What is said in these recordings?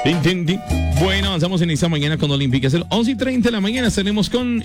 Tin, tin. Bueno, avanzamos en esta mañana con Olímpica. 11:30 de la mañana estaremos con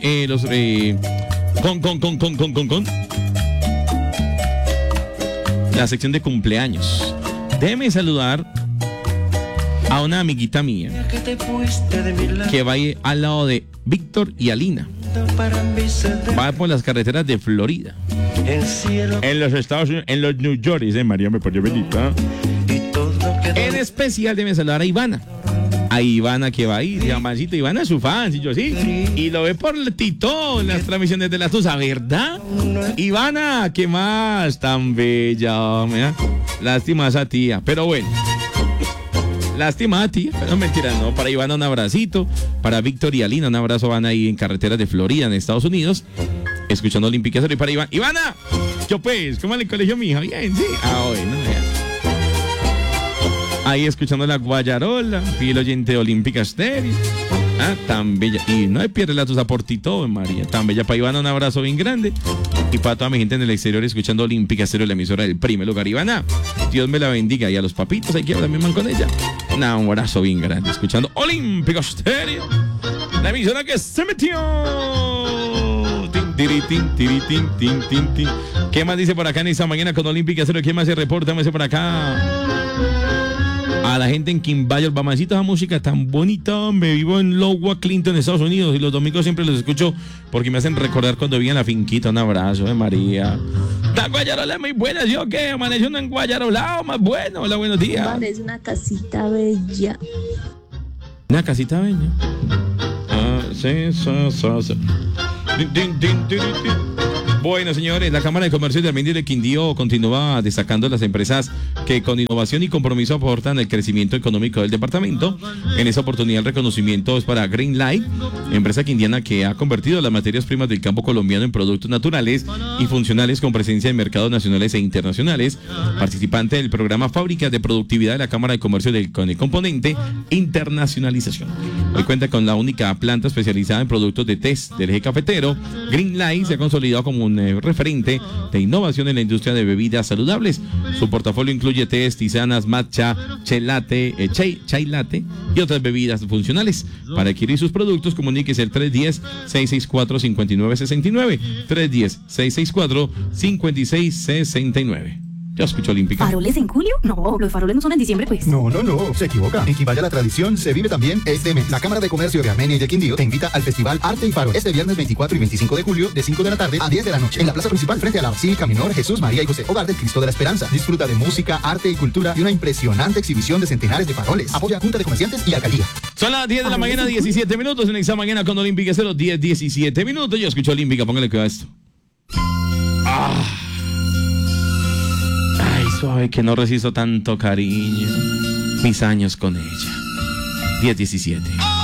la sección de cumpleaños. Déjeme saludar a una amiguita mía que va ahí al lado de Víctor y Alina. Va por las carreteras de Florida. En los Estados Unidos, en los New York, dice María, me pone bendita. En especial debe saludar a Ivana. A Ivana que va ahí, Mancito, Ivana es su fan, y yo sí. Y lo ve por Tito en las transmisiones de la Tusa, ¿verdad? Ivana, ¿qué más? Tan bella, mira. Lástima a esa tía, pero bueno. Lástima a ti, pero mentira, no. Para Ivana un abracito, para Víctor y Alina un abrazo, van ahí en carreteras de Florida, en Estados Unidos, escuchando Olímpica Cero. Y para Ivana, yo pues, ¿cómo en el colegio mi hija? Bien, sí. Bueno, ya. Ahí escuchando la Guayarola, fiel oyente de Olímpica Estéreo. Tan bella. Y no hay pierde la tusa por Tito, María. Tan bella. Para Ivana un abrazo bien grande. Y para toda mi gente en el exterior escuchando Olímpica Estéreo, la emisora del primer lugar. Ivana, Dios me la bendiga. Y a los papitos, hay que hablar también con ella. Un abrazo bien grande. Escuchando Olímpica Estéreo, la emisora que se metió. Tin. ¿Qué más dice por acá en esta mañana con Olímpica Estéreo? ¿Quién más se reporta? Me dice por acá. A la gente en Kimbayo, mamacita, esa música tan bonita. Me vivo en Louisville, Clinton, Estados Unidos, y los domingos siempre los escucho porque me hacen recordar cuando vivía en la finquita. Un abrazo de María. La Guayarola es muy buena, ¿sí o qué? Amaneció en Guayarolao, más bueno. Hola, buenos días. Es una casita bella. ¿Una casita bella? Sí. Bueno, señores, la Cámara de Comercio de Armenia de Quindío continúa destacando las empresas que con innovación y compromiso aportan el crecimiento económico del departamento. En esa oportunidad el reconocimiento es para Green Light, empresa quindiana que ha convertido las materias primas del campo colombiano en productos naturales y funcionales con presencia en mercados nacionales e internacionales. Participante del programa Fábricas de Productividad de la Cámara de Comercio con el componente Internacionalización. Hoy cuenta con la única planta especializada en productos de test del eje cafetero. Green Light se ha consolidado como un referente de innovación en la industria de bebidas saludables. Su portafolio incluye tés, tisanas, matcha, chai latte y otras bebidas funcionales. Para adquirir sus productos, comuníquese al 310-664-5969. 310-664-5669. Ya escucho Olímpica. ¿Faroles en julio? No, los faroles no son en diciembre, pues. No, se equivoca. En Quimbaya la tradición se vive también este mes. La Cámara de Comercio de Armenia y de Quindío te invita al Festival Arte y Farol este viernes 24 y 25 de julio de 5 de la tarde a 10 de la noche en la plaza principal frente a la Basílica Menor Jesús, María y José, Hogar del Cristo de la Esperanza. Disfruta de música, arte y cultura y una impresionante exhibición de centenares de faroles. Apoya Junta de Comerciantes y Alcaldía. Son las 10 de la mañana, 17 minutos. En esta mañana con Olímpica 17 minutos. Yo escucho Olímpica, póngale cuidado a esto. Suave, que no resisto tanto cariño. Mis años con ella. 10-17.